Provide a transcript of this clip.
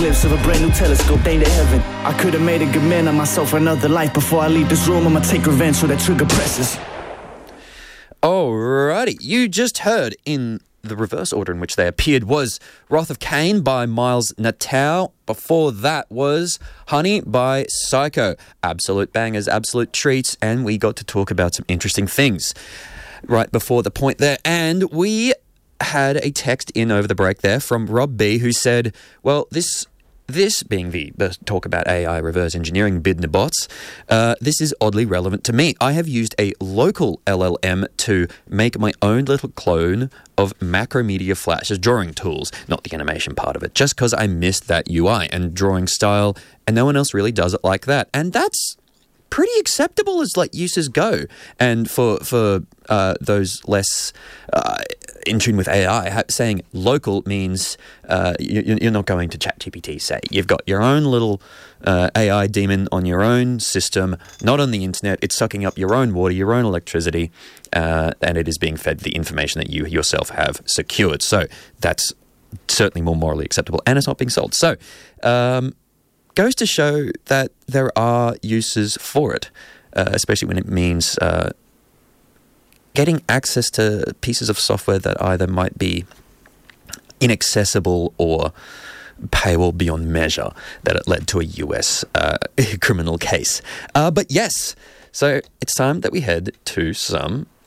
glimpse of a brand new telescope aimed at heaven. I could have made a good man of myself for another life. Before I leave this room, I'ma take revenge so that trigger presses. Alrighty, you just heard in the reverse order in which they appeared was Wrath of Cain by Miles Natal. Before that was Honey by Psycho. Absolute bangers, absolute treats, and we got to talk about some interesting things right before the point there. And we had a text in over the break there from Rob B, who said, well, this being the talk about AI reverse engineering bid bots, this is oddly relevant to me. I have used a local LLM to make my own little clone of Macromedia Flash's drawing tools, not the animation part of it, just because I missed that UI and drawing style, and no one else really does it like that. And that's pretty acceptable as like uses go. And for those less in tune with AI, saying local means you're not going to ChatGPT, say. You've got your own little AI daemon on your own system, not on the internet. It's sucking up your own water, your own electricity, and it is being fed the information that you yourself have secured. So that's certainly more morally acceptable, and it's not being sold. So goes to show that there are uses for it, especially when it means getting access to pieces of software that either might be inaccessible or paywall beyond measure, that it led to a US criminal case. But yes, so it's time that we head to some